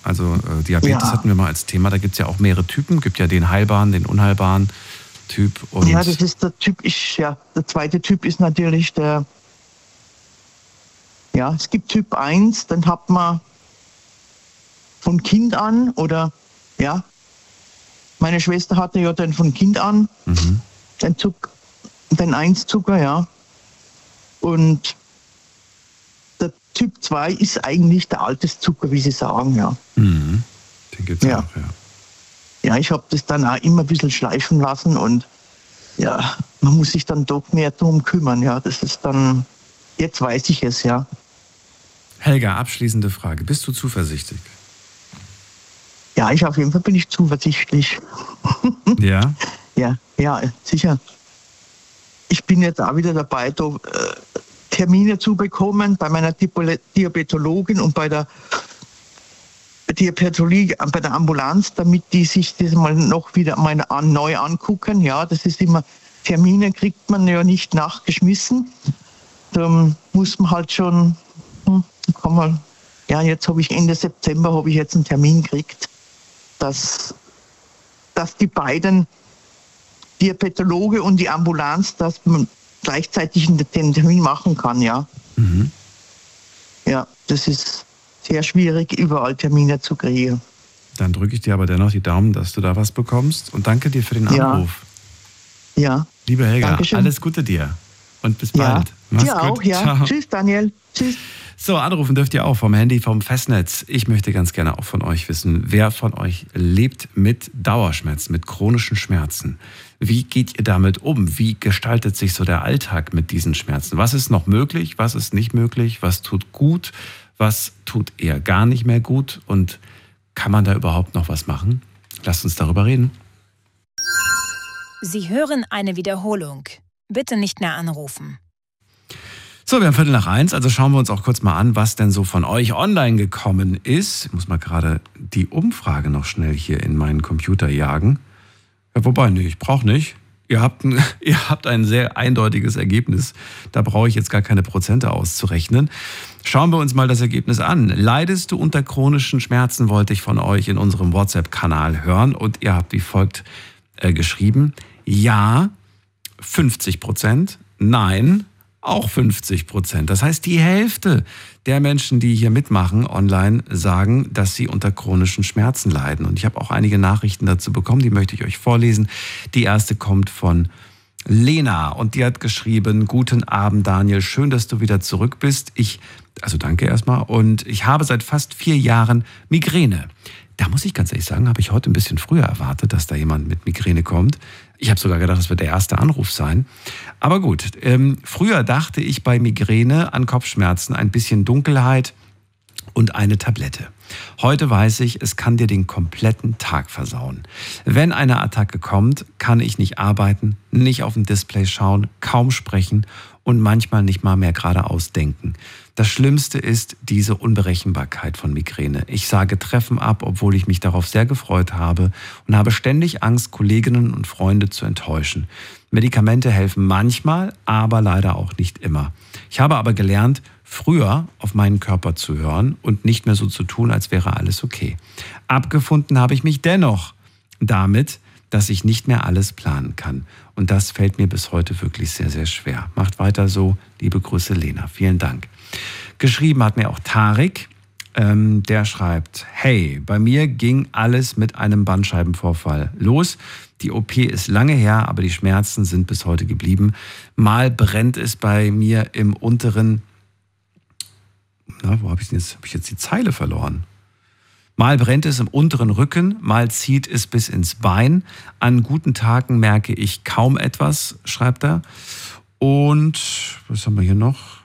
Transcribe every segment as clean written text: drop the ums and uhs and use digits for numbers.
Also Diabetes hatten wir mal als Thema. Da gibt es ja auch mehrere Typen. Gibt ja den heilbaren, den unheilbaren Typ. Und ja, das ist der Typ. Der zweite Typ ist natürlich der. Ja, es gibt Typ 1, dann hat man von Kind an oder ja. Meine Schwester hatte ja dann von Kind an den 1-Zucker, ja. Und der Typ 2 ist eigentlich der Alterszucker, wie Sie sagen, ja. Den gibt's auch, ja. Ja, ich habe das dann auch immer ein bisschen schleifen lassen und ja, man muss sich dann doch mehr darum kümmern, ja. Das ist dann, jetzt weiß ich es, ja. Helga, abschließende Frage. Bist du zuversichtlich? Ja, auf jeden Fall bin ich zuversichtlich. Ja? Ja, sicher. Ich bin jetzt auch wieder dabei, da Termine zu bekommen bei meiner Diabetologin und bei der Diabetologie, bei der Ambulanz, damit die sich das mal noch wieder mal neu angucken. Ja, das ist immer, Termine kriegt man ja nicht nachgeschmissen. Da muss man halt schon, jetzt habe ich Ende September jetzt einen Termin gekriegt, dass die beiden Diabetologe und die Ambulanz, dass man gleichzeitig den Termin machen kann, ja. Ja, das ist sehr schwierig, überall Termine zu kriegen. Dann drücke ich dir aber dennoch die Daumen, dass du da was bekommst und danke dir für den Anruf. Ja. Liebe Helga, Dankeschön. Alles Gute dir und bis bald. Mach's dir auch, ja. Ciao. Tschüss, Daniel. Tschüss. So, anrufen dürft ihr auch vom Handy, vom Festnetz. Ich möchte ganz gerne auch von euch wissen, wer von euch lebt mit Dauerschmerzen, mit chronischen Schmerzen? Wie geht ihr damit um? Wie gestaltet sich so der Alltag mit diesen Schmerzen? Was ist noch möglich? Was ist nicht möglich? Was tut gut? Was tut eher gar nicht mehr gut? Und kann man da überhaupt noch was machen? Lasst uns darüber reden. Sie hören eine Wiederholung. Bitte nicht mehr anrufen. So, wir haben 1:15, also schauen wir uns auch kurz mal an, was denn so von euch online gekommen ist. Ich muss mal gerade die Umfrage noch schnell hier in meinen Computer jagen. Ja, wobei, nee, ich brauche nicht. Ihr habt ein sehr eindeutiges Ergebnis. Da brauche ich jetzt gar keine Prozente auszurechnen. Schauen wir uns mal das Ergebnis an. Leidest du unter chronischen Schmerzen, wollte ich von euch in unserem WhatsApp-Kanal hören. Und ihr habt wie folgt geschrieben. Ja, 50%. Nein, auch 50%. Das heißt, die Hälfte der Menschen, die hier mitmachen online, sagen, dass sie unter chronischen Schmerzen leiden. Und ich habe auch einige Nachrichten dazu bekommen, die möchte ich euch vorlesen. Die erste kommt von Lena und die hat geschrieben: Guten Abend, Daniel, schön, dass du wieder zurück bist. Danke erstmal. Und ich habe seit fast 4 Jahren Migräne. Da muss ich ganz ehrlich sagen, habe ich heute ein bisschen früher erwartet, dass da jemand mit Migräne kommt. Ich habe sogar gedacht, das wird der erste Anruf sein. Aber gut, früher dachte ich bei Migräne an Kopfschmerzen, ein bisschen Dunkelheit und eine Tablette. Heute weiß ich, es kann dir den kompletten Tag versauen. Wenn eine Attacke kommt, kann ich nicht arbeiten, nicht auf dem Display schauen, kaum sprechen und manchmal nicht mal mehr geradeaus denken. Das Schlimmste ist diese Unberechenbarkeit von Migräne. Ich sage Treffen ab, obwohl ich mich darauf sehr gefreut habe und habe ständig Angst, Kolleginnen und Freunde zu enttäuschen. Medikamente helfen manchmal, aber leider auch nicht immer. Ich habe aber gelernt, früher auf meinen Körper zu hören und nicht mehr so zu tun, als wäre alles okay. Abgefunden habe ich mich dennoch damit, dass ich nicht mehr alles planen kann. Und das fällt mir bis heute wirklich sehr, sehr schwer. Macht weiter so. Liebe Grüße, Lena. Vielen Dank. Geschrieben hat mir auch Tarek. Der schreibt: Hey, bei mir ging alles mit einem Bandscheibenvorfall los. Die OP ist lange her, aber die Schmerzen sind bis heute geblieben. Mal brennt es bei mir im unteren... wo habe ich denn jetzt? Habe ich jetzt die Zeile verloren? Mal brennt es im unteren Rücken, mal zieht es bis ins Bein. An guten Tagen merke ich kaum etwas, schreibt er. Und was haben wir hier noch?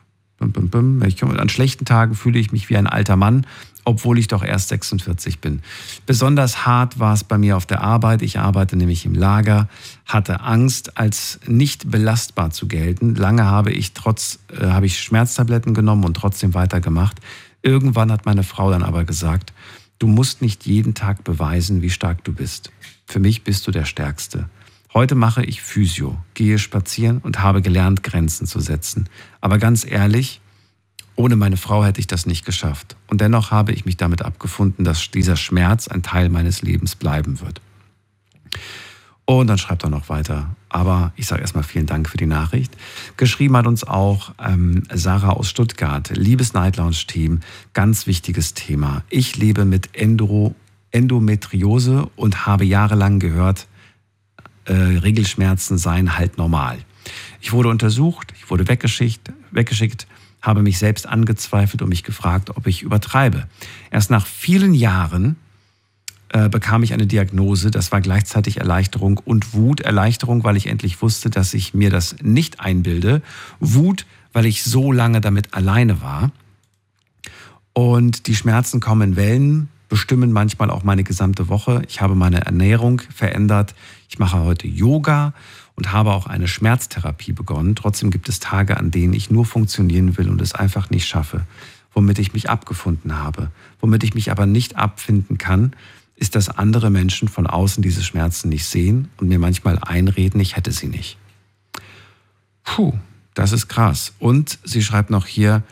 An schlechten Tagen fühle ich mich wie ein alter Mann, obwohl ich doch erst 46 bin. Besonders hart war es bei mir auf der Arbeit. Ich arbeite nämlich im Lager, hatte Angst, als nicht belastbar zu gelten. Lange habe ich Schmerztabletten genommen und trotzdem weitergemacht. Irgendwann hat meine Frau dann aber gesagt: Du musst nicht jeden Tag beweisen, wie stark du bist. Für mich bist du der Stärkste. Heute mache ich Physio, gehe spazieren und habe gelernt, Grenzen zu setzen. Aber ganz ehrlich, Ohne meine Frau hätte ich das nicht geschafft. Und dennoch habe ich mich damit abgefunden, dass dieser Schmerz ein Teil meines Lebens bleiben wird. Und dann schreibt er noch weiter. Aber ich sage erstmal vielen Dank für die Nachricht. Geschrieben hat uns auch Sarah aus Stuttgart. Liebes Night Lounge Team, ganz wichtiges Thema. Ich lebe mit Endometriose und habe jahrelang gehört, Regelschmerzen seien halt normal. Ich wurde untersucht, ich wurde weggeschickt, habe mich selbst angezweifelt und mich gefragt, ob ich übertreibe. Erst nach vielen Jahren bekam ich eine Diagnose, das war gleichzeitig Erleichterung und Wut. Erleichterung, weil ich endlich wusste, dass ich mir das nicht einbilde. Wut, weil ich so lange damit alleine war. Und die Schmerzen kommen in Wellen, bestimmen manchmal auch meine gesamte Woche. Ich habe meine Ernährung verändert. Ich mache heute Yoga und habe auch eine Schmerztherapie begonnen. Trotzdem gibt es Tage, an denen ich nur funktionieren will und es einfach nicht schaffe. Womit ich mich abgefunden habe. Womit ich mich aber nicht abfinden kann, ist, dass andere Menschen von außen diese Schmerzen nicht sehen und mir manchmal einreden, ich hätte sie nicht. Puh, das ist krass. Und sie schreibt noch hier,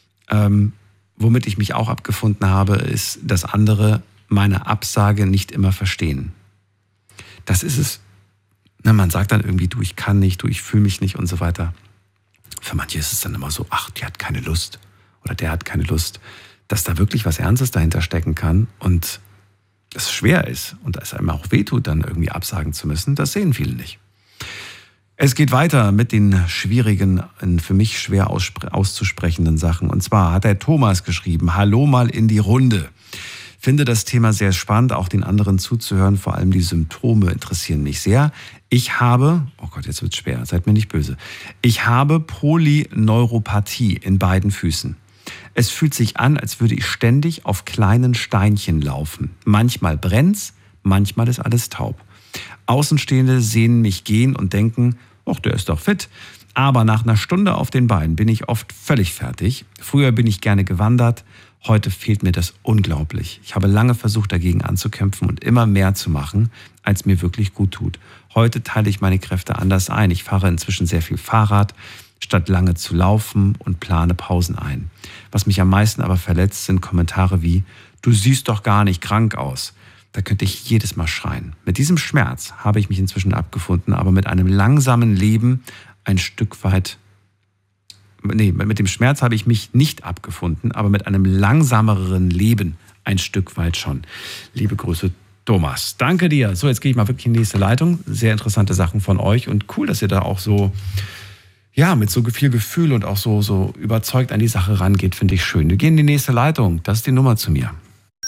womit ich mich auch abgefunden habe, ist, dass andere meine Absage nicht immer verstehen. Das ist es. Na, man sagt dann irgendwie, du, ich kann nicht, du, ich fühle mich nicht und so weiter. Für manche ist es dann immer so, ach, die hat keine Lust oder der hat keine Lust, dass da wirklich was Ernstes dahinter stecken kann und es schwer ist und es einem auch wehtut, dann irgendwie absagen zu müssen, das sehen viele nicht. Es geht weiter mit den schwierigen, für mich schwer auszusprechenden Sachen. Und zwar hat der Thomas geschrieben, hallo mal in die Runde. Finde das Thema sehr spannend, auch den anderen zuzuhören, vor allem die Symptome interessieren mich sehr. Ich habe, oh Gott, jetzt wird's schwer, seid mir nicht böse. Ich habe Polyneuropathie in beiden Füßen. Es fühlt sich an, als würde ich ständig auf kleinen Steinchen laufen. Manchmal brennt's, manchmal ist alles taub. Außenstehende sehen mich gehen und denken, ach, der ist doch fit. Aber nach einer Stunde auf den Beinen bin ich oft völlig fertig. Früher bin ich gerne gewandert, heute fehlt mir das unglaublich. Ich habe lange versucht, dagegen anzukämpfen und immer mehr zu machen, als mir wirklich gut tut. Heute teile ich meine Kräfte anders ein. Ich fahre inzwischen sehr viel Fahrrad, statt lange zu laufen und plane Pausen ein. Was mich am meisten aber verletzt, sind Kommentare wie, du siehst doch gar nicht krank aus. Da könnte ich jedes Mal schreien. Mit diesem Schmerz habe ich mich inzwischen abgefunden, aber mit einem langsamen Leben ein Stück weit... Nee, mit dem Schmerz habe ich mich nicht abgefunden, aber mit einem langsameren Leben ein Stück weit schon. Liebe Grüße, Thomas. Danke dir. So, jetzt gehe ich mal wirklich in die nächste Leitung. Sehr interessante Sachen von euch und cool, dass ihr da auch so... Ja, mit so viel Gefühl und auch so überzeugt an die Sache rangeht, finde ich schön. Wir gehen in die nächste Leitung. Das ist die Nummer zu mir.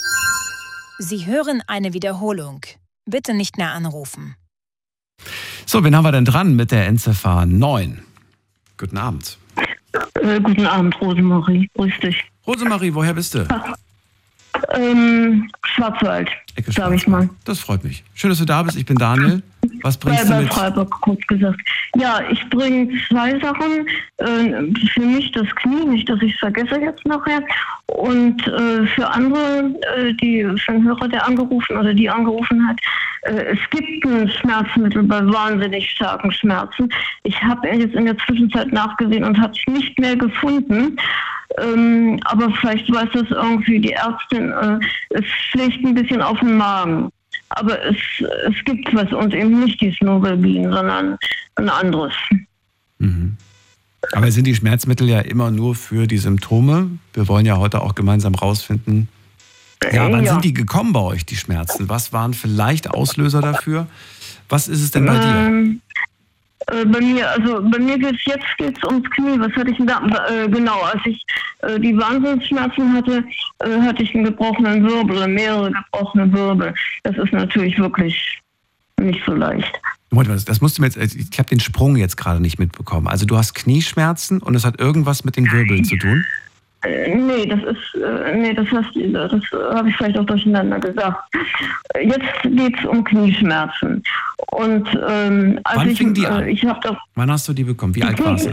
Sie hören eine Wiederholung. Bitte nicht mehr anrufen. So, wen haben wir denn dran mit der Endziffer 9? Guten Abend. Guten Abend, Rosemarie. Grüß dich. Rosemarie, woher bist du? Schwarzwald, Ecke sag ich mal. Das freut mich. Schön, dass du da bist. Ich bin Daniel. Was bringst du mit? Freiburg, kurz gesagt. Ja, ich bringe 2 Sachen. Für mich das Knie, nicht, dass ich es vergesse jetzt nachher. Und für andere, für einen Hörer, der angerufen oder die angerufen hat, es gibt ein Schmerzmittel bei wahnsinnig starken Schmerzen. Ich habe jetzt in der Zwischenzeit nachgesehen und habe es nicht mehr gefunden. Aber vielleicht weiß das irgendwie die Ärztin, es schlägt ein bisschen auf den Magen. Aber es gibt was und eben nicht die Snovelgin, sondern ein anderes. Mhm. Aber sind die Schmerzmittel ja immer nur für die Symptome? Wir wollen ja heute auch gemeinsam rausfinden, wann sind die gekommen bei euch, die Schmerzen? Was waren vielleicht Auslöser dafür? Was ist es denn bei dir? Bei mir geht's ums Knie. Was hatte ich denn da? Genau, als ich die Wahnsinnsschmerzen hatte, hatte ich einen gebrochenen Wirbel, mehrere gebrochene Wirbel. Das ist natürlich wirklich nicht so leicht. Das musst du mir jetzt, ich habe den Sprung jetzt gerade nicht mitbekommen. Also du hast Knieschmerzen und es hat irgendwas mit den Wirbeln zu tun? Das habe ich vielleicht auch durcheinander gesagt. Jetzt geht es um Knieschmerzen. Und wann fing die an? Wann hast du die bekommen? Wie alt warst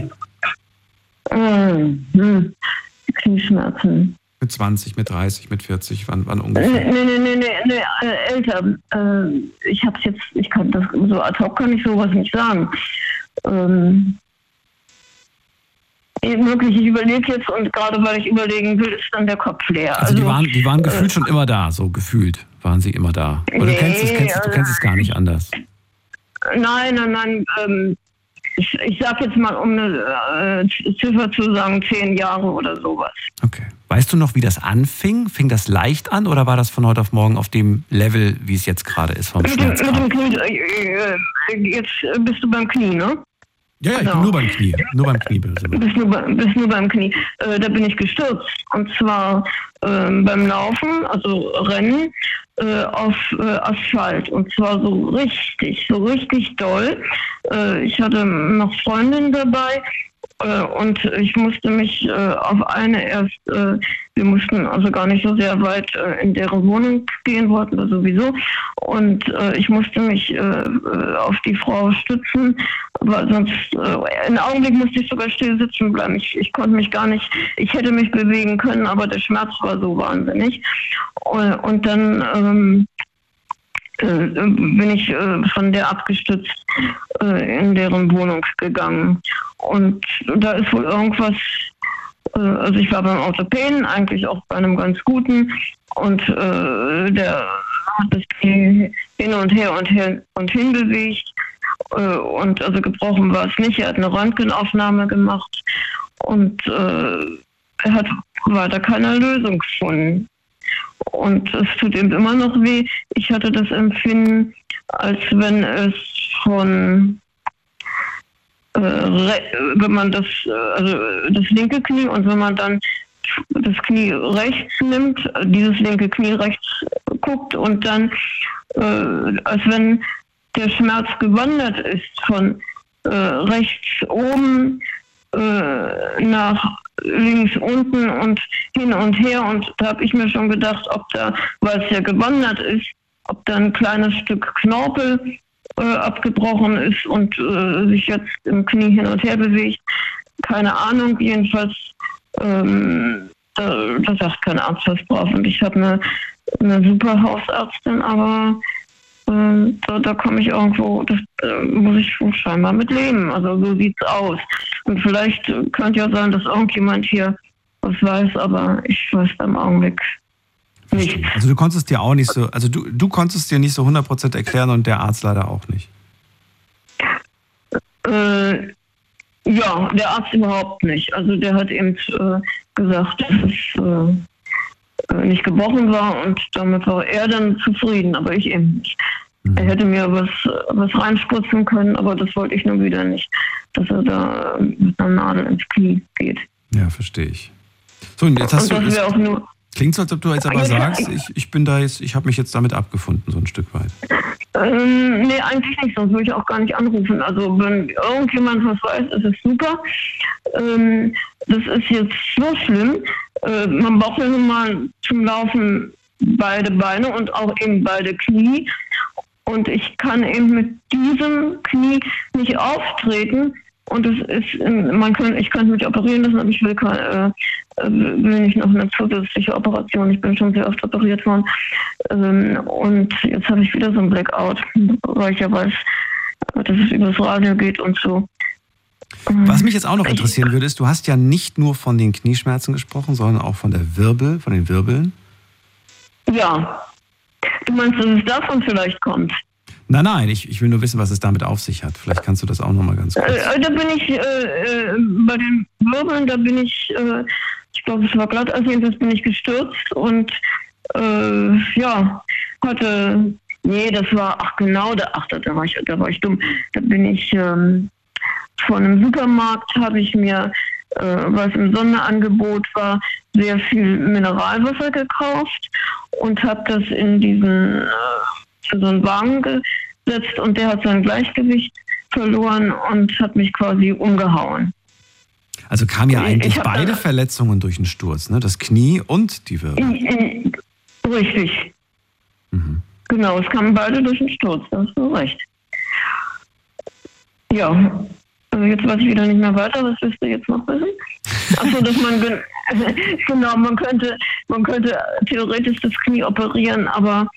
du? Knieschmerzen. Mit 20, mit 30, mit 40, wann ungefähr? Nee, älter. Ich kann das so ad hoc kann ich sowas nicht sagen. Möglich, ich überlege jetzt und gerade weil ich überlegen will, ist dann der Kopf leer. Also die waren gefühlt schon immer da, so gefühlt waren sie immer da. Oder du kennst es gar nicht anders? Nein. Ich sag jetzt mal, um eine Ziffer zu sagen, 10 Jahre oder sowas. Okay. Weißt du noch, wie das anfing? Fing das leicht an oder war das von heute auf morgen auf dem Level, wie es jetzt gerade ist vom Schmerzgrad? Mit dem Knie, jetzt bist du beim Knie, ne? Ja, ich bin nur beim Knie. Nur beim Knie. Bist nur beim Knie. Da bin ich gestürzt. Und zwar beim Laufen, also Rennen, auf Asphalt. Und zwar so richtig doll. Ich hatte noch Freundinnen dabei. Und ich musste mich auf eine erst, wir mussten also gar nicht so sehr weit in deren Wohnung gehen, wollten wir sowieso. Und ich musste mich auf die Frau stützen, weil sonst, einen Augenblick musste ich sogar still sitzen bleiben. Ich konnte mich gar nicht, ich hätte mich bewegen können, aber der Schmerz war so wahnsinnig. Und dann bin ich von der abgestützt in deren Wohnung gegangen. Und da ist wohl irgendwas, also ich war beim Orthopäden, eigentlich auch bei einem ganz guten, und der hat das Knie hin und hin bewegt, und also gebrochen war es nicht. Er hat eine Röntgenaufnahme gemacht und er hat weiter keine Lösung gefunden. Und es tut ihm immer noch weh. Ich hatte das Empfinden, als wenn es von, wenn man das linke Knie und wenn man dann das Knie rechts nimmt, dieses linke Knie rechts guckt und dann, als wenn der Schmerz gewandert ist von rechts oben nach links unten und hin und her, und da habe ich mir schon gedacht, ob da, weil es ja gewandert ist, ob da ein kleines Stück Knorpel abgebrochen ist und sich jetzt im Knie hin und her bewegt. Keine Ahnung, jedenfalls da sagt kein Arzt was drauf, und ich habe eine super Hausärztin, aber da komme ich irgendwo, das muss ich scheinbar mit leben. Also so sieht's aus. Und vielleicht könnte ja sein, dass irgendjemand hier was weiß, aber ich weiß im Augenblick nicht. Also du konntest dir auch nicht so, also du konntest dir nicht so 100% erklären und der Arzt leider auch nicht. Ja, der Arzt überhaupt nicht. Also der hat eben gesagt, dass es nicht gebrochen war, und damit war er dann zufrieden, aber ich eben nicht. Er hätte mir was reinspritzen können, aber das wollte ich nur wieder nicht, dass er da mit einer Nadel ins Knie geht. Ja, verstehe ich. So, und jetzt hast du, klingt so, als ob du jetzt aber sagst, ich bin da jetzt, ich habe mich jetzt damit abgefunden, so ein Stück weit. Nee, eigentlich nicht, sonst würde ich auch gar nicht anrufen. Also wenn irgendjemand was weiß, ist es super. Das ist jetzt so schlimm. Man braucht ja nun mal zum Laufen beide Beine und auch eben beide Knie. Und ich kann eben mit diesem Knie nicht auftreten. Und es ist, ich könnte mich operieren lassen, aber ich will nicht noch eine zusätzliche Operation. Ich bin schon sehr oft operiert worden. Und jetzt habe ich wieder so ein Blackout, weil ich ja weiß, dass es übers Radio geht und so. Was mich jetzt auch noch interessieren würde, ist, du hast ja nicht nur von den Knieschmerzen gesprochen, sondern auch von den Wirbeln. Ja. Du meinst, dass es davon vielleicht kommt? Nein, ich will nur wissen, was es damit auf sich hat. Vielleicht kannst du das auch nochmal ganz kurz. Da bin ich, bei den Wirbeln, da bin ich, ich glaube, es war glatt, als jedenfalls bin ich gestürzt und, das war, da war ich dumm. Da bin ich, von einem Supermarkt habe ich mir, was im Sonderangebot war, sehr viel Mineralwasser gekauft und habe das in diesen so einen Wagen gesetzt, und der hat sein Gleichgewicht verloren und hat mich quasi umgehauen. Also kamen ja eigentlich beide Verletzungen durch den Sturz, ne? Das Knie und die Wirbel. Richtig. Mhm. Genau, es kamen beide durch den Sturz, da hast du recht. Ja, also jetzt weiß ich wieder nicht mehr weiter, was willst du jetzt noch wissen? Achso, dass man könnte theoretisch das Knie operieren, aber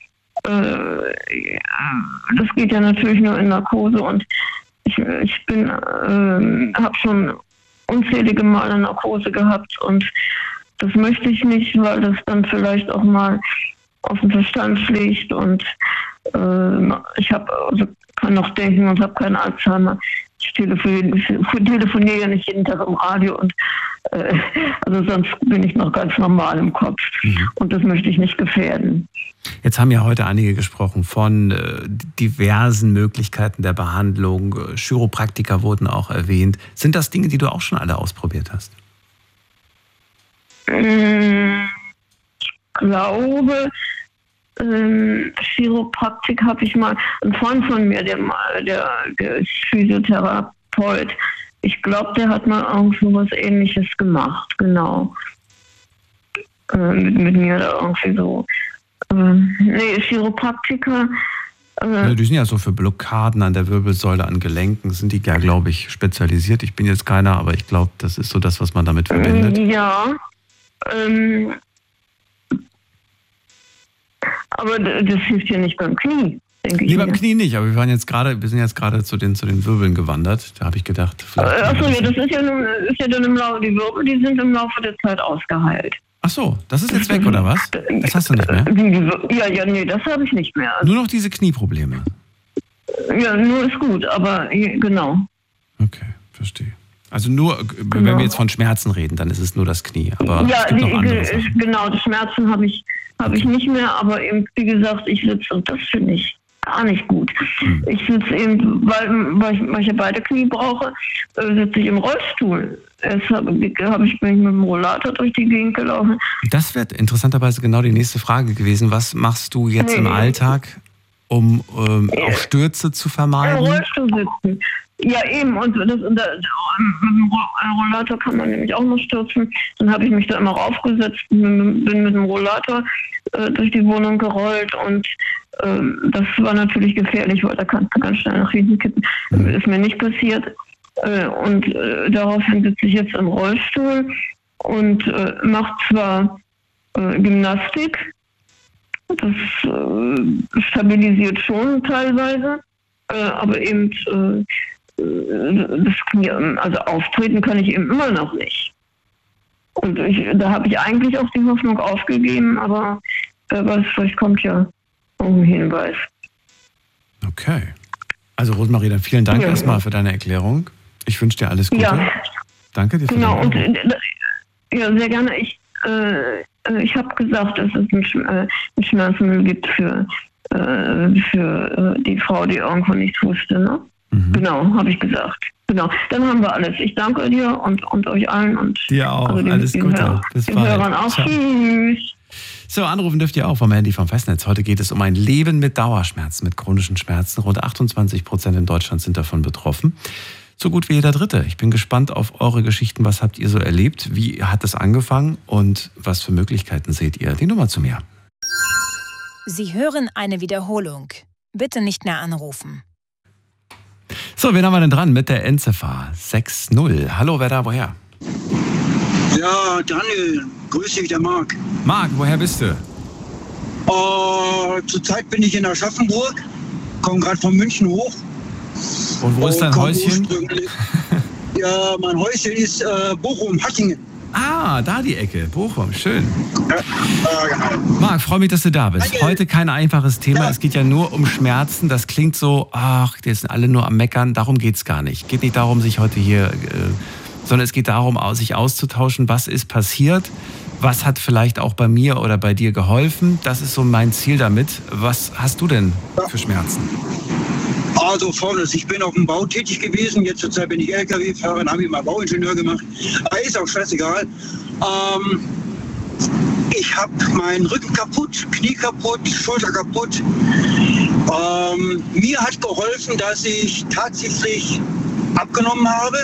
das geht ja natürlich nur in Narkose, und ich bin, habe schon unzählige Male Narkose gehabt und das möchte ich nicht, weil das dann vielleicht auch mal auf dem Verstand schlägt und ich kann noch denken und habe keinen Alzheimer. Ich telefoniere ja nicht jeden Tag im Radio und also sonst bin ich noch ganz normal im Kopf und das möchte ich nicht gefährden. Jetzt haben ja heute einige gesprochen von diversen Möglichkeiten der Behandlung. Chiropraktiker wurden auch erwähnt. Sind das Dinge, die du auch schon alle ausprobiert hast? Ich glaube, Chiropraktik habe ich mal, ein Freund von mir, der ist Physiotherapeut. Ich glaube, der hat mal irgendwo was Ähnliches gemacht, genau. Mit mir da irgendwie so. Nee, Chiropraktiker. Die sind ja so für Blockaden an der Wirbelsäule, an Gelenken, sind die ja, glaube ich, spezialisiert. Ich bin jetzt keiner, aber ich glaube, das ist so das, was man damit verbindet. Ja. Aber das hilft ja nicht beim Knie, denke ich. Nee, beim Knie nicht, aber wir sind jetzt gerade zu den Wirbeln gewandert. Da habe ich gedacht, vielleicht. Achso, ja, das ist ja dann im Laufe, die Wirbel, die sind im Laufe der Zeit ausgeheilt. Ach so, das ist jetzt weg, oder was? Das hast du nicht mehr? Ja, nee, das habe ich nicht mehr. Nur noch diese Knieprobleme? Ja, nur ist gut, aber genau. Okay, verstehe. Also nur, wenn wir jetzt von Schmerzen reden, dann ist es nur das Knie. Aber ja, es gibt noch andere Sachen. Genau, die Schmerzen habe ich nicht mehr, aber eben, wie gesagt, ich sitze und das finde ich gar nicht gut. Ich sitze eben, weil ich ja beide Knie brauche, sitze ich im Rollstuhl. Erst bin ich mit dem Rollator durch die Gegend gelaufen. Das wäre interessanterweise genau die nächste Frage gewesen. Was machst du jetzt im Alltag, um auch Stürze zu vermeiden? Im Rollstuhl sitzen. Ja, eben. Und mit dem Rollator kann man nämlich auch noch stürzen. Dann habe ich mich da immer raufgesetzt, bin mit dem Rollator durch die Wohnung gerollt und das war natürlich gefährlich, weil da kannst du ganz schnell nach hinten kippen. Ist mir nicht passiert. Und daraufhin sitze ich jetzt im Rollstuhl und mache zwar Gymnastik, das stabilisiert schon teilweise, aber eben das Knie, also auftreten kann ich eben immer noch nicht. Und da habe ich eigentlich auch die Hoffnung aufgegeben, aber vielleicht kommt ja ein Hinweis. Okay. Also Rosemarie, dann vielen Dank erstmal für deine Erklärung. Ich wünsche dir alles Gute. Ja. Danke dir für genau, und ja, sehr gerne. Ich habe gesagt, dass es ein Schmerzmittel gibt für die Frau, die irgendwo nichts wusste, ne? Genau, habe ich gesagt. Genau, dann haben wir alles. Ich danke dir und euch allen. Und dir auch, also alles Gute. Bis bald. Hörern auch. Tschüss. So, anrufen dürft ihr auch vom Handy vom Festnetz. Heute geht es um ein Leben mit Dauerschmerzen, mit chronischen Schmerzen. Rund 28% in Deutschland sind davon betroffen. So gut wie jeder Dritte. Ich bin gespannt auf eure Geschichten. Was habt ihr so erlebt? Wie hat es angefangen? Und was für Möglichkeiten seht ihr? Die Nummer zu mir. Sie hören eine Wiederholung. Bitte nicht mehr anrufen. So, wen haben wir denn dran mit der Endziffer 60? Hallo, wer da, woher? Ja, Daniel, grüß dich, der Marc. Marc, woher bist du? Zurzeit bin ich in Aschaffenburg, komme gerade von München hoch. Und wo ist dein Häuschen? Ja, mein Häuschen ist Bochum, Hattingen. Ah, da die Ecke, Bochum, schön. Genau. Marc, freue mich, dass du da bist. Danke. Heute kein einfaches Thema, Ja. Es geht ja nur um Schmerzen. Das klingt so, ach, die sind alle nur am Meckern. Darum geht es gar nicht. Geht nicht darum, sich heute hier, sondern es geht darum, sich auszutauschen, was ist passiert, was hat vielleicht auch bei mir oder bei dir geholfen. Das ist so mein Ziel damit. Was hast du denn für Schmerzen? Also Folgendes, ich bin auf dem Bau tätig gewesen, jetzt zur Zeit bin ich LKW-Fahrer, dann habe ich mal Bauingenieur gemacht. Aber ist auch scheißegal. Ich habe meinen Rücken kaputt, Knie kaputt, Schulter kaputt. Mir hat geholfen, dass ich tatsächlich abgenommen habe.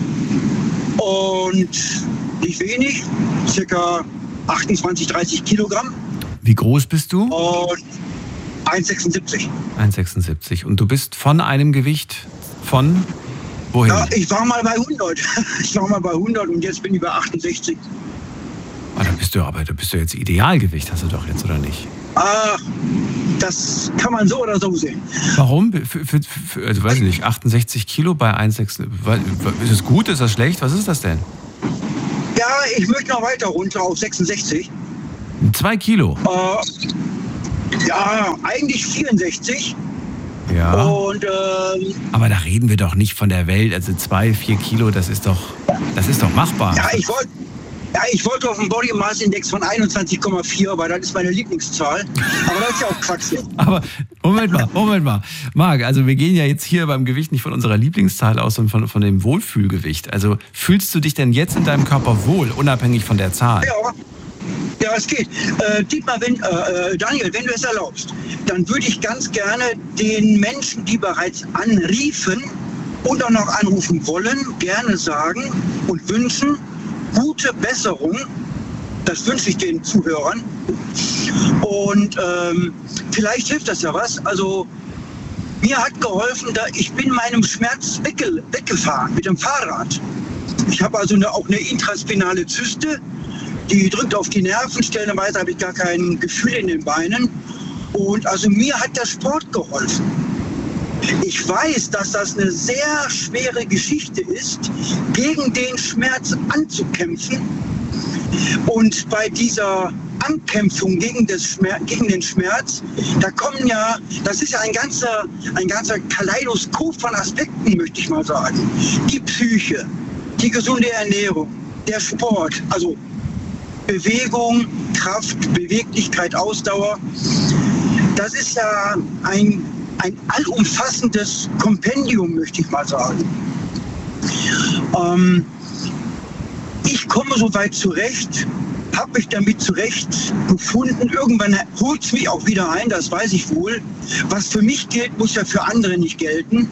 Und nicht wenig, circa 28, 30 Kilogramm. Wie groß bist du? Und 1,76. 1,76. Und du bist von einem Gewicht von wohin? Ja, ich war mal bei 100. Ich war mal bei 100 und jetzt bin ich bei 68. Ah, da bist du jetzt Idealgewicht, hast du doch jetzt, oder nicht? Das kann man so oder so sehen. Warum? Also weiß ich nicht, 68 Kilo bei 1,6. Ist es gut, ist das schlecht? Was ist das denn? Ja, ich möchte noch weiter runter auf 66. 2 Kilo? Ja, eigentlich 64. Ja. Und, aber da reden wir doch nicht von der Welt. Also 2, 4 Kilo, das ist doch machbar. Ja, ich wollte auf einen Body Mass Index von 21,4, weil das ist meine Lieblingszahl. Aber das ist ja auch Quatsch. Aber Moment mal. Marc, also wir gehen ja jetzt hier beim Gewicht nicht von unserer Lieblingszahl aus, sondern von dem Wohlfühlgewicht. Also fühlst du dich denn jetzt in deinem Körper wohl, unabhängig von der Zahl? Ja, es geht. Dietmar, Daniel, wenn du es erlaubst, dann würde ich ganz gerne den Menschen, die bereits anriefen und auch noch anrufen wollen, gerne sagen und wünschen, gute Besserung. Das wünsche ich den Zuhörern. Und vielleicht hilft das ja was. Also mir hat geholfen, ich bin meinem Schmerz weggefahren mit dem Fahrrad. Ich habe also auch eine intraspinale Zyste. Die drückt auf die Nerven, stellenweise habe ich gar kein Gefühl in den Beinen. Und also mir hat der Sport geholfen. Ich weiß, dass das eine sehr schwere Geschichte ist, gegen den Schmerz anzukämpfen. Und bei dieser Ankämpfung gegen den Schmerz, da kommen ja, das ist ja ein ganzer Kaleidoskop von Aspekten, möchte ich mal sagen. Die Psyche, die gesunde Ernährung, der Sport, also Bewegung, Kraft, Beweglichkeit, Ausdauer. Das ist ja ein allumfassendes Kompendium, möchte ich mal sagen. Ich komme soweit zurecht, habe mich damit zurecht gefunden. Irgendwann holt es mich auch wieder ein, das weiß ich wohl. Was für mich gilt, muss ja für andere nicht gelten.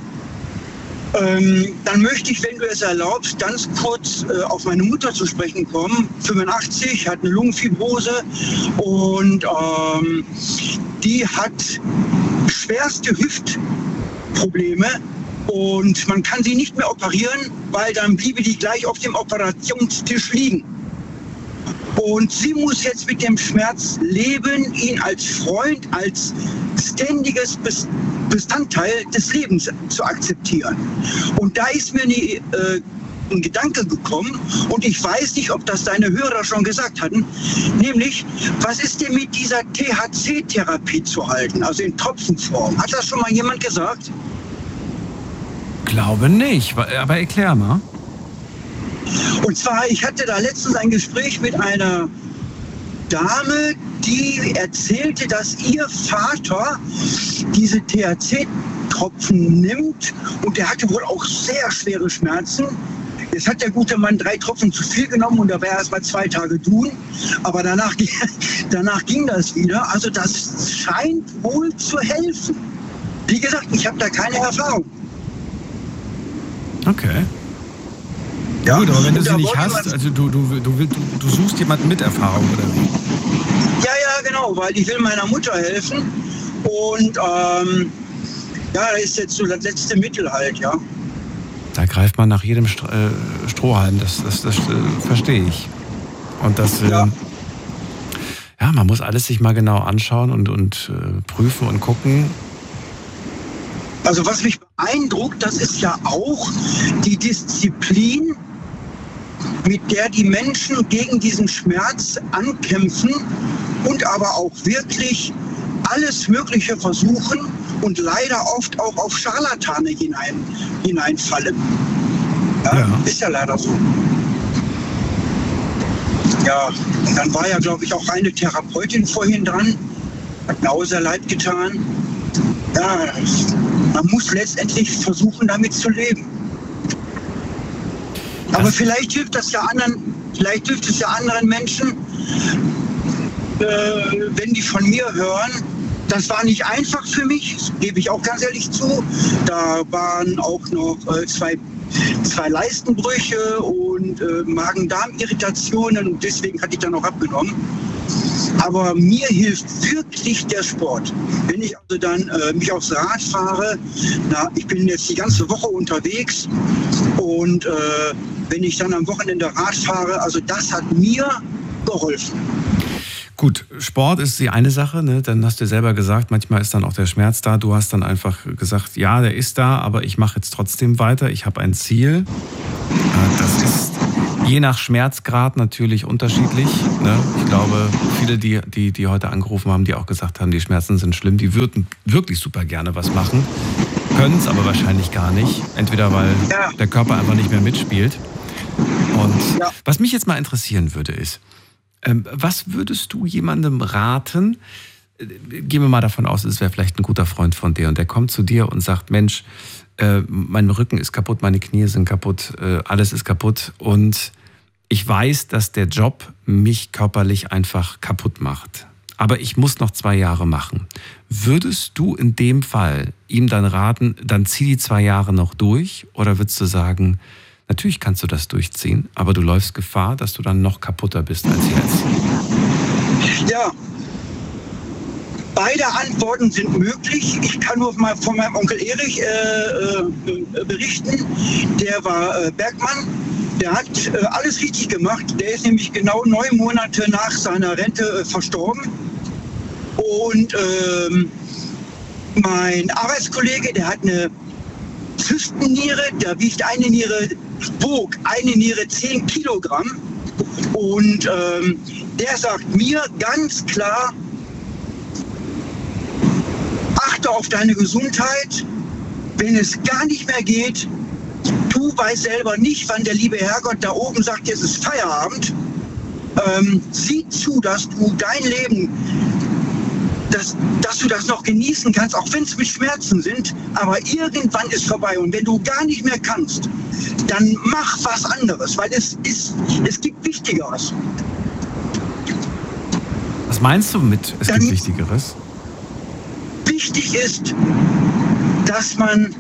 Dann möchte ich, wenn du es erlaubst, ganz kurz auf meine Mutter zu sprechen kommen. 85, hat eine Lungenfibrose und die hat schwerste Hüftprobleme und man kann sie nicht mehr operieren, weil dann bliebe die gleich auf dem Operationstisch liegen. Und sie muss jetzt mit dem Schmerz leben, ihn als Freund, als ständiges Bestandteil des Lebens zu akzeptieren. Und da ist mir ein Gedanke gekommen, und ich weiß nicht, ob das deine Hörer schon gesagt hatten, nämlich, was ist denn mit dieser THC-Therapie zu halten, also in Tropfenform? Hat das schon mal jemand gesagt? Glaube nicht, aber erklär mal. Und zwar, ich hatte da letztens ein Gespräch mit einer Dame, die erzählte, dass ihr Vater diese THC-Tropfen nimmt und der hatte wohl auch sehr schwere Schmerzen. Jetzt hat der gute Mann 3 Tropfen zu viel genommen und da war erst mal 2 Tage tun, aber danach ging das wieder. Also das scheint wohl zu helfen. Wie gesagt, ich habe da keine Erfahrung. Okay. Ja, gut, aber wenn du sie nicht hast, also du suchst jemanden mit Erfahrung, oder wie? Ja, genau, weil ich will meiner Mutter helfen und das ist jetzt so das letzte Mittel halt, ja. Da greift man nach jedem Strohhalm, das verstehe ich. Und das, man muss alles sich mal genau anschauen und prüfen und gucken. Also was mich beeindruckt, das ist ja auch die Disziplin, mit der die Menschen gegen diesen Schmerz ankämpfen und aber auch wirklich alles Mögliche versuchen und leider oft auch auf Scharlatane hineinfallen. Ja, ist ja leider so. Ja, und dann war ja, glaube ich, auch eine Therapeutin vorhin dran, hat mir auch sehr leid getan. Ja, man muss letztendlich versuchen, damit zu leben. Aber vielleicht hilft es ja anderen Menschen, wenn die von mir hören. Das war nicht einfach für mich, das gebe ich auch ganz ehrlich zu. Da waren auch noch zwei Leistenbrüche und Magen-Darm-Irritationen und deswegen hatte ich dann auch abgenommen. Aber mir hilft wirklich der Sport. Wenn ich also dann mich aufs Rad fahre, ich bin jetzt die ganze Woche unterwegs und wenn ich dann am Wochenende Rad fahre, also das hat mir geholfen. Gut, Sport ist die eine Sache, ne? Dann hast du selber gesagt, manchmal ist dann auch der Schmerz da. Du hast dann einfach gesagt, ja, der ist da, aber ich mache jetzt trotzdem weiter. Ich habe ein Ziel. Das ist je nach Schmerzgrad natürlich unterschiedlich. Ne? Ich glaube, viele, die heute angerufen haben, die auch gesagt haben, die Schmerzen sind schlimm, die würden wirklich super gerne was machen, können es aber wahrscheinlich gar nicht. Entweder weil der Körper einfach nicht mehr mitspielt. Und was mich jetzt mal interessieren würde, ist, was würdest du jemandem raten? Gehen wir mal davon aus, es wäre vielleicht ein guter Freund von dir und der kommt zu dir und sagt, Mensch, mein Rücken ist kaputt, meine Knie sind kaputt, alles ist kaputt und ich weiß, dass der Job mich körperlich einfach kaputt macht. Aber ich muss noch 2 Jahre machen. Würdest du in dem Fall ihm dann raten, dann zieh die 2 Jahre noch durch? Oder würdest du sagen, natürlich kannst du das durchziehen, aber du läufst Gefahr, dass du dann noch kaputter bist als jetzt? Ja, beide Antworten sind möglich. Ich kann nur mal von meinem Onkel Erich berichten. Der war Bergmann. Der hat alles richtig gemacht. Der ist nämlich genau 9 Monate nach seiner Rente verstorben. Und mein Arbeitskollege, der hat eine Zystenniere, da wiegt wog eine Niere 10 Kilogramm. Und der sagt mir ganz klar, achte auf deine Gesundheit, wenn es gar nicht mehr geht. Du weißt selber nicht, wann der liebe Herrgott da oben sagt, jetzt ist Feierabend. Sieh zu, dass du dein Leben, dass du das noch genießen kannst, auch wenn es mit Schmerzen sind. Aber irgendwann ist vorbei. Und wenn du gar nicht mehr kannst, dann mach was anderes, weil es gibt Wichtigeres. Was meinst du mit, es gibt Wichtigeres? Wichtig ist, dass man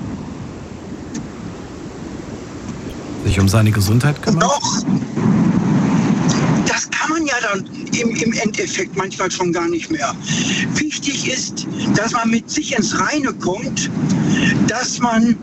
sich um seine Gesundheit kümmert? Doch, das kann man ja dann im Endeffekt manchmal schon gar nicht mehr. Wichtig ist, dass man mit sich ins Reine kommt, dass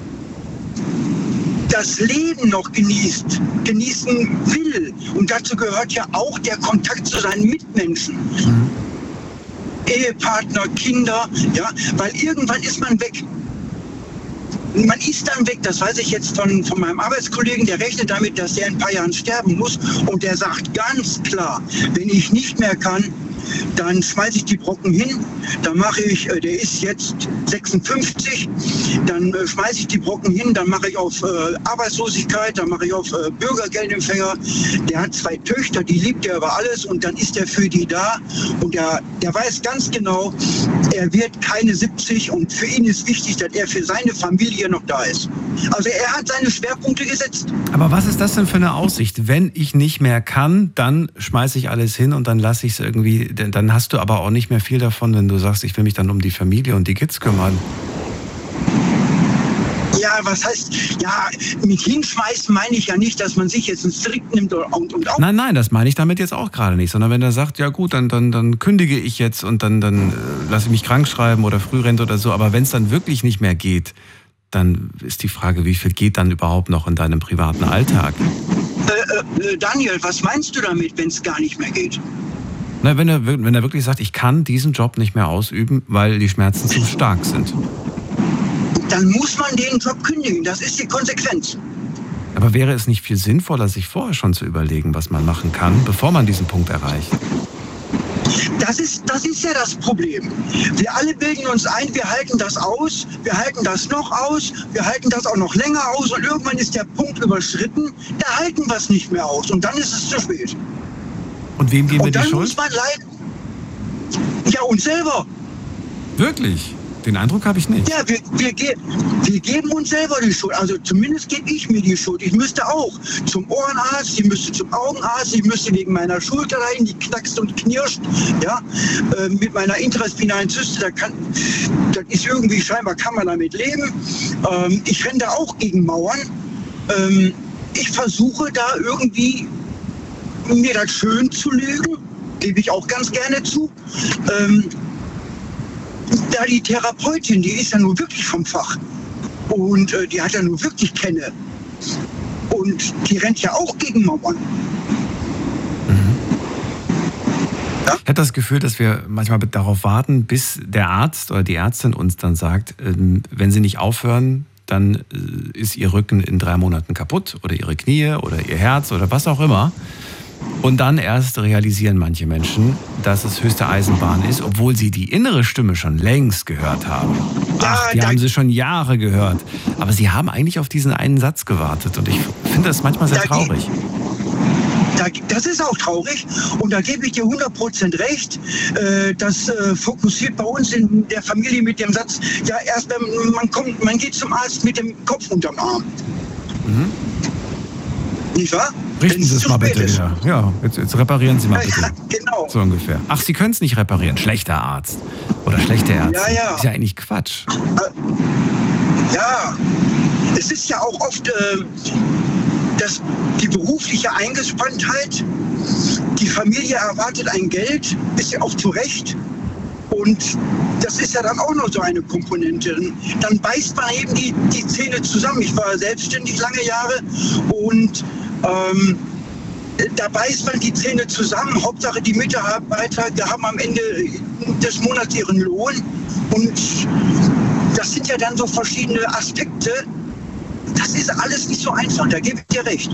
man das Leben noch genießen will. Und dazu gehört ja auch der Kontakt zu seinen Mitmenschen. Ehepartner, Kinder, ja, weil irgendwann ist man weg. Man ist dann weg, das weiß ich jetzt von meinem Arbeitskollegen, der rechnet damit, dass der in ein paar Jahren sterben muss und der sagt ganz klar, wenn ich nicht mehr kann, dann schmeiße ich die Brocken hin, dann mache ich, der ist jetzt 56, dann schmeiße ich die Brocken hin, dann mache ich auf Arbeitslosigkeit, dann mache ich auf Bürgergeldempfänger. Der hat 2 Töchter, die liebt er über alles und dann ist er für die da und der weiß ganz genau, er wird keine 70 und für ihn ist wichtig, dass er für seine Familie noch da ist. Also er hat seine Schwerpunkte gesetzt. Aber was ist das denn für eine Aussicht? Wenn ich nicht mehr kann, dann schmeiße ich alles hin und dann lasse ich es irgendwie, dann hast du aber auch nicht mehr viel davon, wenn du sagst, ich will mich dann um die Familie und die Kids kümmern. Ja, was heißt, ja, mit hinschmeißen meine ich ja nicht, dass man sich jetzt einen Strick nimmt und auch. Nein, das meine ich damit jetzt auch gerade nicht, sondern wenn er sagt, ja gut, dann kündige ich jetzt und dann lasse ich mich krank schreiben oder Frührente oder so, aber wenn es dann wirklich nicht mehr geht, dann ist die Frage, wie viel geht dann überhaupt noch in deinem privaten Alltag? Daniel, was meinst du damit, wenn es gar nicht mehr geht? Na, wenn er wirklich sagt, ich kann diesen Job nicht mehr ausüben, weil die Schmerzen zu stark sind. Dann muss man den Job kündigen, das ist die Konsequenz. Aber wäre es nicht viel sinnvoller, sich vorher schon zu überlegen, was man machen kann, bevor man diesen Punkt erreicht? Das ist ja das Problem. Wir alle bilden uns ein, wir halten das aus, wir halten das noch aus, wir halten das auch noch länger aus und irgendwann ist der Punkt überschritten, da halten wir es nicht mehr aus und dann ist es zu spät. Und wem geben wir die Schuld? Und dann muss man leiden. Ja, uns selber. Wirklich? Den Eindruck habe ich nicht. Ja, wir geben uns selber die Schuld. Also zumindest gebe ich mir die Schuld. Ich müsste auch zum Ohrenarzt, ich müsste zum Augenarzt, ich müsste wegen meiner Schulter rein, die knackst und knirscht. Ja, mit meiner intraspinalen Zyste, das ist irgendwie, scheinbar kann man damit leben. Ich renne da auch gegen Mauern. Ich versuche da irgendwie mir das schön zu lügen, gebe ich auch ganz gerne zu. Da die Therapeutin, die ist ja nun wirklich vom Fach und die hat ja nun wirklich Kenne und die rennt ja auch gegen Mauern. Ja? Ich habe das Gefühl, dass wir manchmal darauf warten, bis der Arzt oder die Ärztin uns dann sagt, wenn sie nicht aufhören, dann ist ihr Rücken in 3 Monaten kaputt oder ihre Knie oder ihr Herz oder was auch immer. Und dann erst realisieren manche Menschen, dass es höchste Eisenbahn ist, obwohl sie die innere Stimme schon längst gehört haben. Ach, die haben sie schon Jahre gehört. Aber sie haben eigentlich auf diesen einen Satz gewartet. Und ich finde das manchmal sehr traurig. Das ist auch traurig und da gebe ich dir 100% recht. Das fokussiert bei uns in der Familie mit dem Satz, ja, erst wenn man geht zum Arzt mit dem Kopf unterm Arm. Mhm. Nicht wahr? Richten Sie es mal bitte wieder. Ja, jetzt reparieren Sie mal bitte. Ja, genau. So ungefähr. Ach, Sie können es nicht reparieren. Schlechter Arzt. Oder schlechte Ärzte. Ja. Ist ja eigentlich Quatsch. Ja, es ist ja auch oft die berufliche Eingespanntheit. Die Familie erwartet ein Geld, ist ja auch zu Recht. Und das ist ja dann auch noch so eine Komponente. Dann beißt man eben die Zähne zusammen. Ich war selbstständig lange Jahre und da beißt man die Zähne zusammen. Hauptsache die Mitarbeiter, die haben am Ende des Monats ihren Lohn. Und das sind ja dann so verschiedene Aspekte. Das ist alles nicht so einfach, da gebe ich dir recht.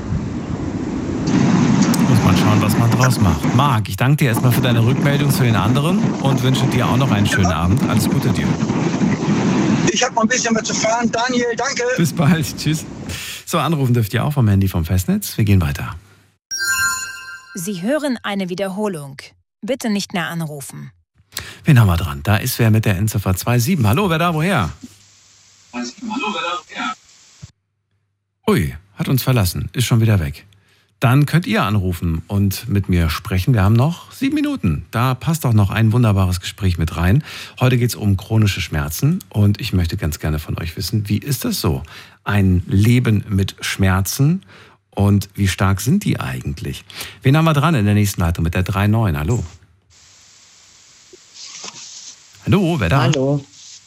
Muss man schauen, was man draus macht. Marc, ich danke dir erstmal für deine Rückmeldung zu den anderen und wünsche dir auch noch einen schönen Abend. Alles Gute dir. Ich habe noch ein bisschen was zu fahren. Daniel, danke. Bis bald. Tschüss. So, anrufen dürft ihr auch vom Handy vom Festnetz. Wir gehen weiter. Sie hören eine Wiederholung. Bitte nicht mehr anrufen. Wen haben wir dran? Da ist wer mit der Endziffer 27. Hallo, wer da, woher? Ui, hat uns verlassen. Ist schon wieder weg. Dann könnt ihr anrufen und mit mir sprechen. Wir haben noch 7 Minuten. Da passt auch noch ein wunderbares Gespräch mit rein. Heute geht es um chronische Schmerzen und ich möchte ganz gerne von euch wissen, wie ist das so? Ein Leben mit Schmerzen und wie stark sind die eigentlich? Wen haben wir dran in der nächsten Leitung mit der 39? Hallo. Hallo, wer da? Hallo.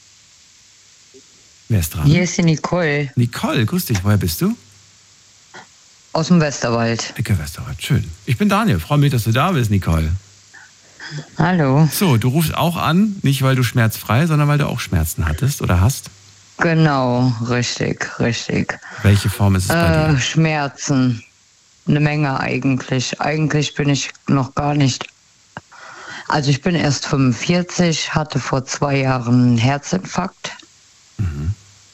Wer ist dran? Hier ist die Nicole. Nicole, grüß dich. Woher bist du? Aus dem Westerwald. Ecke Westerwald, schön. Ich bin Daniel, freue mich, dass du da bist, Nicole. Hallo. So, du rufst auch an, nicht weil du schmerzfrei, sondern weil du auch Schmerzen hattest oder hast? Genau, richtig. Welche Form ist es bei dir? Schmerzen. Eine Menge eigentlich. Eigentlich bin ich noch gar nicht... Also ich bin erst 45, hatte vor 2 Jahren einen Herzinfarkt. Mhm.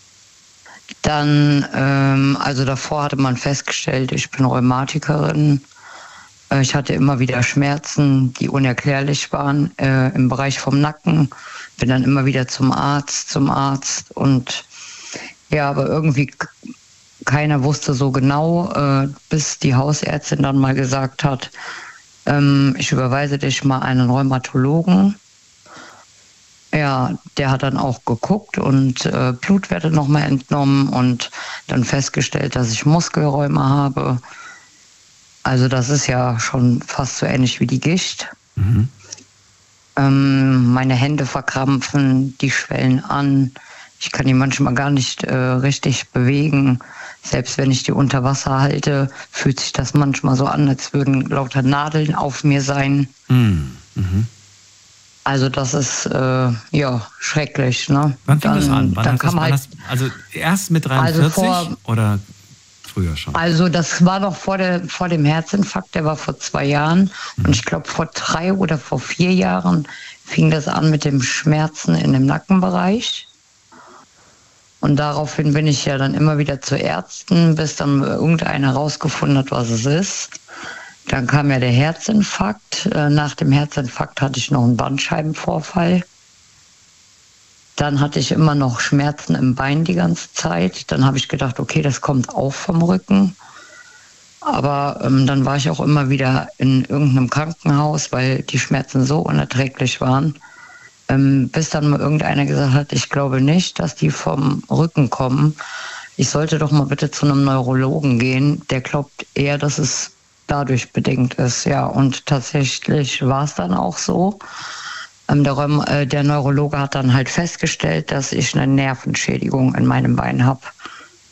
Dann, also davor hatte man festgestellt, ich bin Rheumatikerin. Ich hatte immer wieder Schmerzen, die unerklärlich waren im Bereich vom Nacken. Bin dann immer wieder zum Arzt. Und ja, aber irgendwie keiner wusste so genau, bis die Hausärztin dann mal gesagt hat, ich überweise dich mal einen Rheumatologen. Ja, der hat dann auch geguckt und Blutwerte nochmal entnommen und dann festgestellt, dass ich Muskelrheuma habe. Also das ist ja schon fast so ähnlich wie die Gicht. Mhm. Meine Hände verkrampfen, die schwellen an. Ich kann die manchmal gar nicht richtig bewegen. Selbst wenn ich die unter Wasser halte, fühlt sich das manchmal so an, als würden lauter Nadeln auf mir sein. Mhm. Mhm. Also das ist schrecklich. Ne? Wann fing das an? Also erst mit 43 oder früher schon? Also das war noch vor dem Herzinfarkt, der war vor 2 Jahren. Und ich glaube vor 3 oder vor 4 Jahren fing das an mit dem Schmerzen in dem Nackenbereich. Und daraufhin bin ich ja dann immer wieder zu Ärzten, bis dann irgendeiner rausgefunden hat, was es ist. Dann kam ja der Herzinfarkt. Nach dem Herzinfarkt hatte ich noch einen Bandscheibenvorfall. Dann hatte ich immer noch Schmerzen im Bein die ganze Zeit. Dann habe ich gedacht, okay, das kommt auch vom Rücken. Aber dann war ich auch immer wieder in irgendeinem Krankenhaus, weil die Schmerzen so unerträglich waren. Bis dann mal irgendeiner gesagt hat, ich glaube nicht, dass die vom Rücken kommen. Ich sollte doch mal bitte zu einem Neurologen gehen. Der glaubt eher, dass es dadurch bedingt ist. Ja, und tatsächlich war es dann auch so. Der Neurologe hat dann halt festgestellt, dass ich eine Nervenschädigung in meinem Bein habe.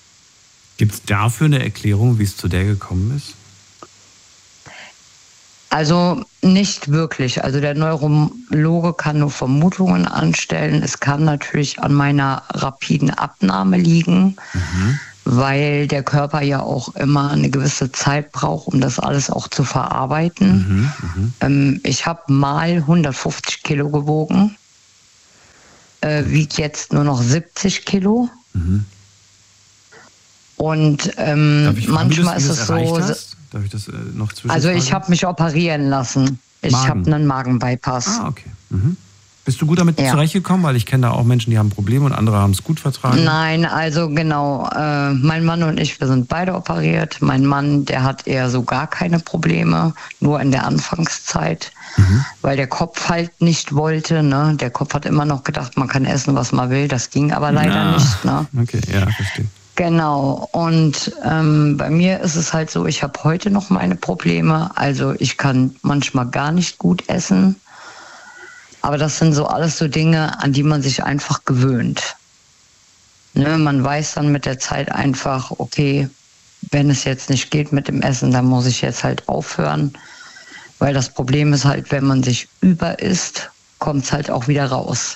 Gibt es dafür eine Erklärung, wie es zu der gekommen ist? Also nicht wirklich. Also der Neurologe kann nur Vermutungen anstellen. Es kann natürlich an meiner rapiden Abnahme liegen, weil der Körper ja auch immer eine gewisse Zeit braucht, um das alles auch zu verarbeiten. Ich habe mal 150 Kilo gewogen, wiegt jetzt nur noch 70 Kilo. Und manchmal ist es so... Darf ich das noch zwischenfragen? Also ich habe mich operieren lassen. Ich habe einen Magenbypass. Ah, okay. Bist du gut damit zurechtgekommen? Weil ich kenne da auch Menschen, die haben Probleme und andere haben es gut vertragen. Nein, also genau. Mein Mann und ich, wir sind beide operiert. Mein Mann, der hat eher so gar keine Probleme, nur in der Anfangszeit, weil der Kopf halt nicht wollte. Ne? Der Kopf hat immer noch gedacht, man kann essen, was man will. Das ging aber leider nicht. Ne? Okay, ja, verstehe. Genau, und bei mir ist es halt so, ich habe heute noch meine Probleme. Also ich kann manchmal gar nicht gut essen. Aber das sind so alles so Dinge, an die man sich einfach gewöhnt. Ne, man weiß dann mit der Zeit einfach, okay, wenn es jetzt nicht geht mit dem Essen, dann muss ich jetzt halt aufhören. Weil das Problem ist halt, wenn man sich überisst, kommt es halt auch wieder raus.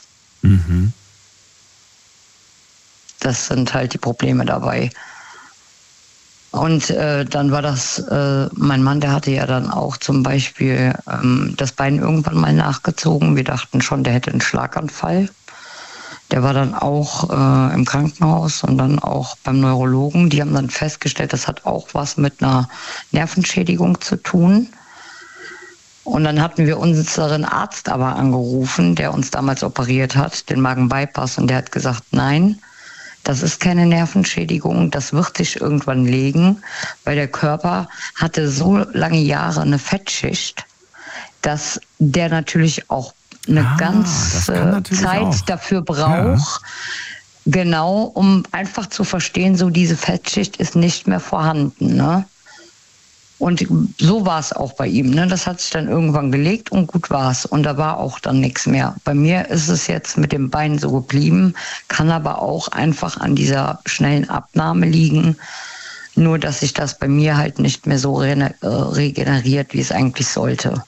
Das sind halt die Probleme dabei. Und dann war das, mein Mann, der hatte ja dann auch zum Beispiel das Bein irgendwann mal nachgezogen. Wir dachten schon, der hätte einen Schlaganfall. Der war dann auch im Krankenhaus und dann auch beim Neurologen. Die haben dann festgestellt, das hat auch was mit einer Nervenschädigung zu tun. Und dann hatten wir unseren Arzt aber angerufen, der uns damals operiert hat, den Magenbypass. Und der hat gesagt, nein, das ist keine Nervenschädigung, das wird sich irgendwann legen, weil der Körper hatte so lange Jahre eine Fettschicht, dass der natürlich auch eine ganze Zeit dafür braucht, genau, um einfach zu verstehen, so diese Fettschicht ist nicht mehr vorhanden. Ne? Und so war es auch bei ihm. Ne? Das hat sich dann irgendwann gelegt und gut war es. Und da war auch dann nichts mehr. Bei mir ist es jetzt mit dem Bein so geblieben, kann aber auch einfach an dieser schnellen Abnahme liegen. Nur, dass sich das bei mir halt nicht mehr so regeneriert, wie es eigentlich sollte.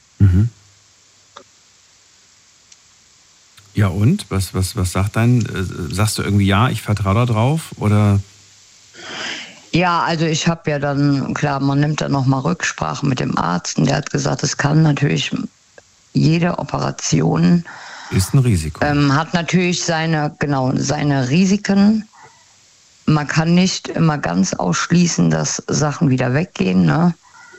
Ja und? Was sagt sagst du irgendwie ja, ich vertraue da drauf? Oder... Ja, also ich habe ja dann, klar, man nimmt dann nochmal Rücksprache mit dem Arzt und der hat gesagt, es kann natürlich jede Operation... Ist ein Risiko. Hat natürlich seine Risiken. Man kann nicht immer ganz ausschließen, dass Sachen wieder weggehen, ne?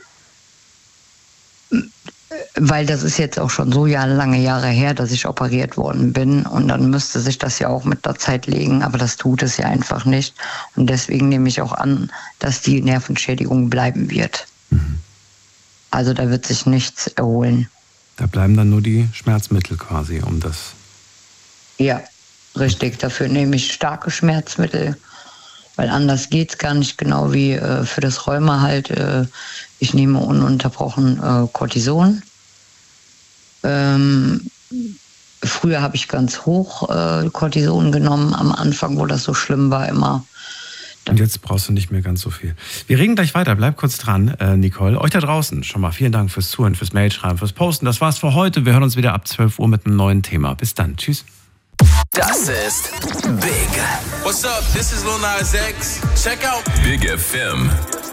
Weil das ist jetzt auch schon so lange Jahre her, dass ich operiert worden bin und dann müsste sich das ja auch mit der Zeit legen, aber das tut es ja einfach nicht und deswegen nehme ich auch an, dass die Nervenschädigung bleiben wird. Also da wird sich nichts erholen. Da bleiben dann nur die Schmerzmittel quasi, um das... Ja, richtig. Dafür nehme ich starke Schmerzmittel, weil anders geht es gar nicht, genau wie für das Rheuma halt. Ich nehme ununterbrochen Cortison. Früher habe ich ganz hoch Cortison genommen, am Anfang, wo das so schlimm war immer. Und jetzt brauchst du nicht mehr ganz so viel. Wir reden gleich weiter, bleib kurz dran, Nicole. Euch da draußen schon mal vielen Dank fürs Zuhören, fürs Mailschreiben, fürs Posten. Das war's für heute. Wir hören uns wieder ab 12 Uhr mit einem neuen Thema. Bis dann, tschüss. Das ist Big. What's up? This is Lil Nas X. Check out Big FM.